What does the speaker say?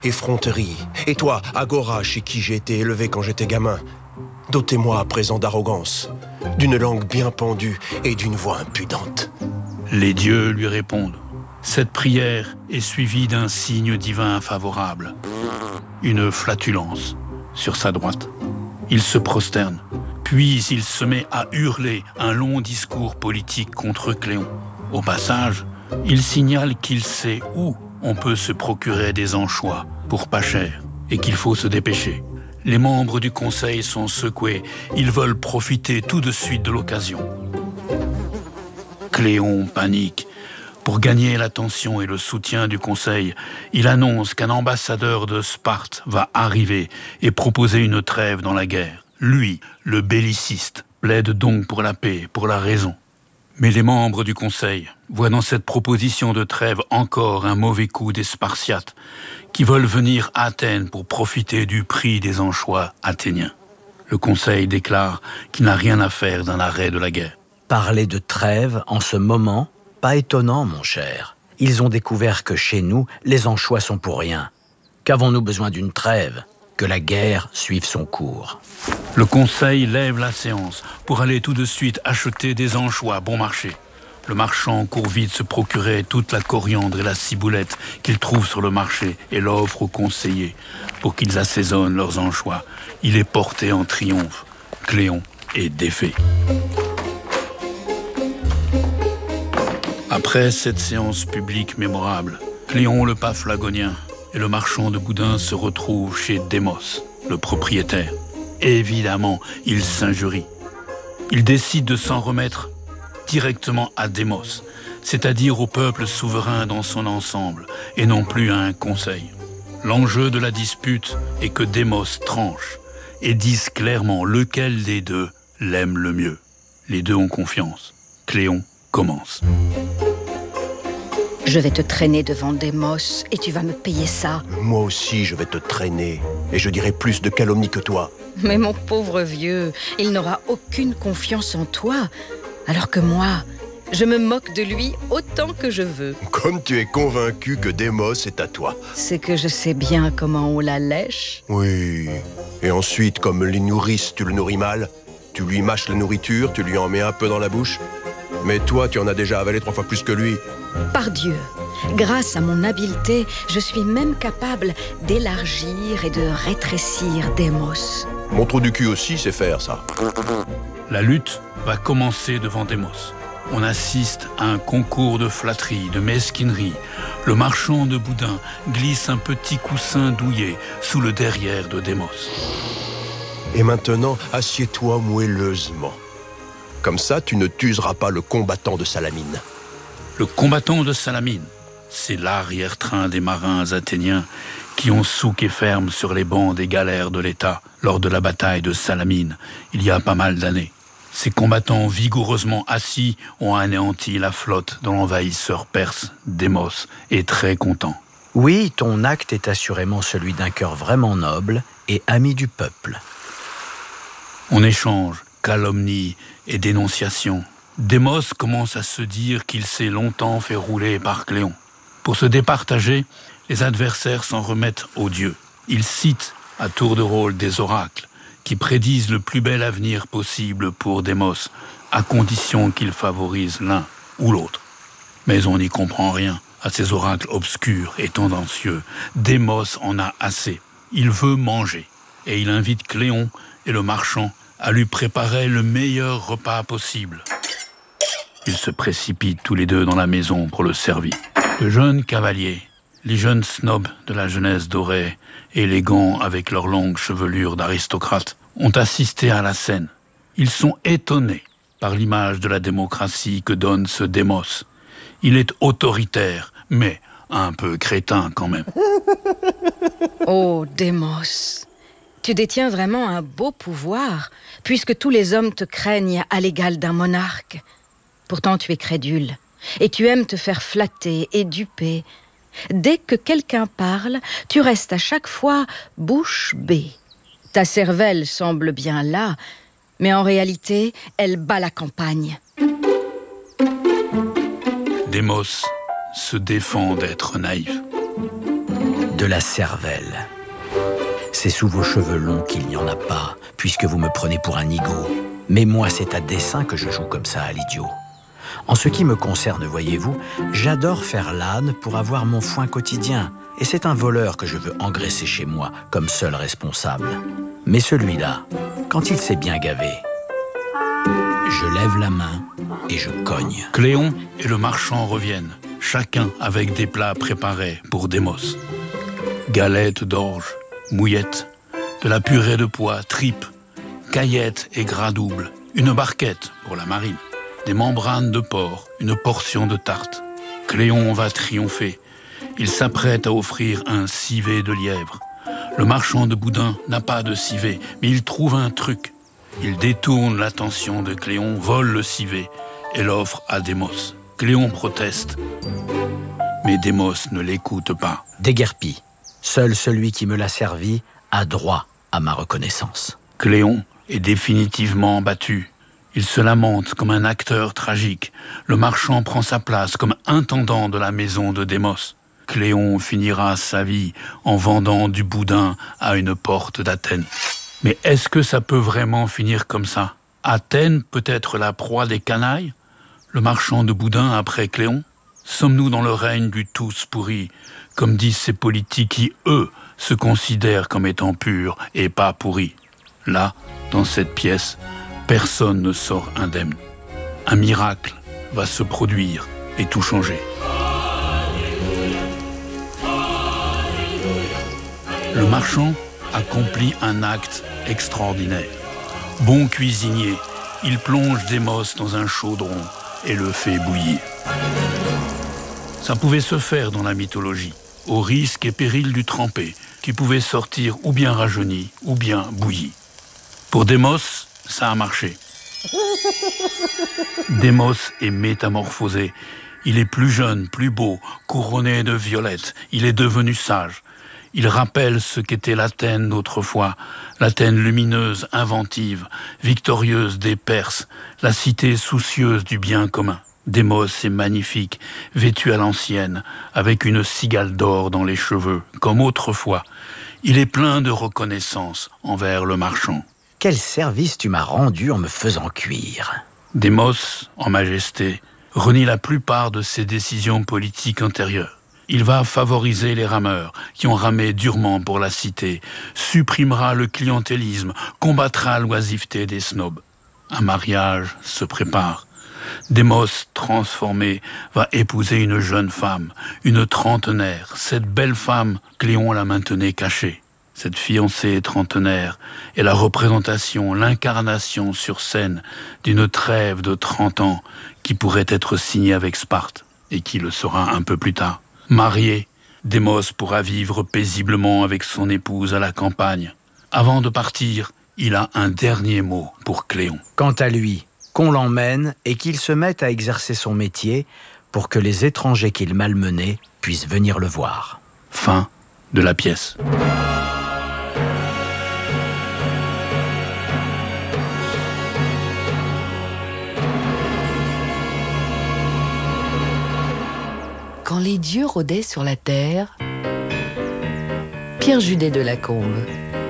effronterie. Et toi, Agora, chez qui j'ai été élevé quand j'étais gamin, dotez-moi à présent d'arrogance, d'une langue bien pendue et d'une voix impudente. Les dieux lui répondent. Cette prière est suivie d'un signe divin favorable. Une flatulence sur sa droite. Il se prosterne, puis il se met à hurler un long discours politique contre Cléon. Au passage, il signale qu'il sait où on peut se procurer des anchois pour pas cher et qu'il faut se dépêcher. Les membres du conseil sont secoués, ils veulent profiter tout de suite de l'occasion. Cléon panique. Pour gagner l'attention et le soutien du conseil, il annonce qu'un ambassadeur de Sparte va arriver et proposer une trêve dans la guerre. Lui, le belliciste, plaide donc pour la paix, pour la raison. Mais les membres du conseil voient dans cette proposition de trêve encore un mauvais coup des Spartiates qui veulent venir à Athènes pour profiter du prix des anchois athéniens. Le conseil déclare qu'il n'a rien à faire d'un arrêt de la guerre. Parler de trêve en ce moment, pas étonnant, mon cher. Ils ont découvert que chez nous, les anchois sont pour rien. Qu'avons-nous besoin d'une trêve? Que la guerre suive son cours. Le conseil lève la séance pour aller tout de suite acheter des anchois bon marché. Le marchand court vite se procurer toute la coriandre et la ciboulette qu'il trouve sur le marché et l'offre aux conseillers pour qu'ils assaisonnent leurs anchois. Il est porté en triomphe. Cléon est défait. Après cette séance publique mémorable, Cléon le Paphlagonien et le marchand de boudin se retrouvent chez Démos, le propriétaire. Évidemment, il s'injurie. Il décide de s'en remettre directement à Démos, c'est-à-dire au peuple souverain dans son ensemble, et non plus à un conseil. L'enjeu de la dispute est que Démos tranche et dise clairement lequel des deux l'aime le mieux. Les deux ont confiance. Cléon commence. Je vais te traîner devant Démos et tu vas me payer ça. Moi aussi, je vais te traîner. Et je dirai plus de calomnie que toi. Mais mon pauvre vieux, il n'aura aucune confiance en toi. Alors que moi, je me moque de lui autant que je veux. Comme tu es convaincu que Démos est à toi. C'est que je sais bien comment on la lèche. Oui. Et ensuite, comme les nourrices, tu le nourris mal. Tu lui mâches la nourriture, tu lui en mets un peu dans la bouche. Mais toi, tu en as déjà avalé 3 fois plus que lui. Pardieu, grâce à mon habileté, je suis même capable d'élargir et de rétrécir Démos. Mon trou du cul aussi sait faire ça. La lutte va commencer devant Démos. On assiste à un concours de flatterie, de mesquinerie. Le marchand de boudin glisse un petit coussin douillet sous le derrière de Démos. Et maintenant, assieds-toi moelleusement. Comme ça, tu ne t'useras pas le combattant de Salamine. Le combattant de Salamine, c'est l'arrière-train des marins athéniens qui ont souqué ferme sur les bancs des galères de l'État lors de la bataille de Salamine, il y a pas mal d'années. Ces combattants vigoureusement assis ont anéanti la flotte de l'envahisseur perse, Démos, est très content. Oui, ton acte est assurément celui d'un cœur vraiment noble et ami du peuple. On échange calomnie et dénonciation. Démos commence à se dire qu'il s'est longtemps fait rouler par Cléon. Pour se départager, les adversaires s'en remettent aux dieux. Ils citent à tour de rôle des oracles qui prédisent le plus bel avenir possible pour Démos, à condition qu'ils favorisent l'un ou l'autre. Mais on n'y comprend rien à ces oracles obscurs et tendancieux. Démos en a assez. Il veut manger et il invite Cléon et le marchand à lui préparer le meilleur repas possible. Ils se précipitent tous les deux dans la maison pour le servir. De jeunes cavaliers, les jeunes snobs de la jeunesse dorée, élégants avec leur longue chevelure d'aristocrates, ont assisté à la scène. Ils sont étonnés par l'image de la démocratie que donne ce Démos. Il est autoritaire, mais un peu crétin quand même. Oh, Démos, tu détiens vraiment un beau pouvoir, puisque tous les hommes te craignent à l'égal d'un monarque. Pourtant, tu es crédule, et tu aimes te faire flatter et duper. Dès que quelqu'un parle, tu restes à chaque fois bouche bée. Ta cervelle semble bien là, mais en réalité, elle bat la campagne. Démos se défend d'être naïf. de la cervelle. C'est sous vos cheveux longs qu'il n'y en a pas, puisque vous me prenez pour un nigaud. Mais moi, c'est à dessein que je joue comme ça à l'idiot. En ce qui me concerne, voyez-vous, j'adore faire l'âne pour avoir mon foin quotidien. Et c'est un voleur que je veux engraisser chez moi, comme seul responsable. Mais celui-là, quand il s'est bien gavé, je lève la main et je cogne. Cléon et le marchand reviennent, chacun avec des plats préparés pour Démos. Galettes d'orge, mouillettes, de la purée de pois, tripes, caillettes et gras double, une barquette pour la marine, des membranes de porc, une portion de tarte. Cléon va triompher. Il s'apprête à offrir un civet de lièvre. Le marchand de boudin n'a pas de civet, mais il trouve un truc. Il détourne l'attention de Cléon, vole le civet et l'offre à Démos. Cléon proteste, mais Démos ne l'écoute pas. Déguerpi, seul celui qui me l'a servi a droit à ma reconnaissance. Cléon est définitivement battu. Il se lamente comme un acteur tragique. Le marchand prend sa place comme intendant de la maison de Démos. Cléon finira sa vie en vendant du boudin à une porte d'Athènes. Mais est-ce que ça peut vraiment finir comme ça? Athènes peut être la proie des canailles? Le marchand de boudin après Cléon? Sommes-nous dans le règne du tous pourri, comme disent ces politiques qui, eux, se considèrent comme étant purs et pas pourris? Là, dans cette pièce, personne ne sort indemne. Un miracle va se produire et tout changer. Le marchand accomplit un acte extraordinaire. Bon cuisinier, il plonge Démos dans un chaudron et le fait bouillir. Ça pouvait se faire dans la mythologie, au risque et péril du trempé, qui pouvait sortir ou bien rajeuni ou bien bouilli. Pour Démos, ça a marché. Démos est métamorphosé. Il est plus jeune, plus beau, couronné de violettes. Il est devenu sage. Il rappelle ce qu'était l'Athènes d'autrefois, l'Athènes lumineuse, inventive, victorieuse des Perses, la cité soucieuse du bien commun. Démos est magnifique, vêtu à l'ancienne, avec une cigale d'or dans les cheveux, comme autrefois. Il est plein de reconnaissance envers le marchand. Quel service tu m'as rendu en me faisant cuire. Démos, en majesté, renie la plupart de ses décisions politiques antérieures. Il va favoriser les rameurs qui ont ramé durement pour la cité, supprimera le clientélisme, combattra l'oisiveté des snobs. Un mariage se prépare. Démos, transformé, va épouser une jeune femme, une trentenaire. Cette belle femme, Cléon la maintenait cachée. Cette fiancée trentenaire est la représentation, l'incarnation sur scène d'une trêve de 30 ans qui pourrait être signée avec Sparte et qui le sera un peu plus tard. Marié, Démos pourra vivre paisiblement avec son épouse à la campagne. Avant de partir, il a un dernier mot pour Cléon. Quant à lui, qu'on l'emmène et qu'il se mette à exercer son métier pour que les étrangers qu'il malmenait puissent venir le voir. Fin de la pièce. Quand les dieux rôdaient sur la terre, Pierre Judet de Lacombe.